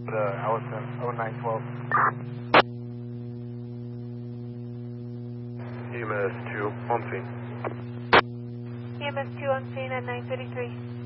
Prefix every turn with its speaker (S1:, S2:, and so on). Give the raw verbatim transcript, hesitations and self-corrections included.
S1: Uh, Allison, oh nine twelve.
S2: E M S two on scene.
S3: E M S two on scene at nine thirty-three.